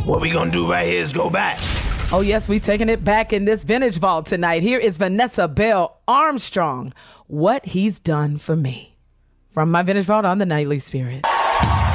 what we gonna do right here is go back. Oh, yes, we taking it back in this Vintage Vault tonight. Here is Vanessa Bell Armstrong, What He's Done for Me. From my Vintage Vault on the Nightly Spirit.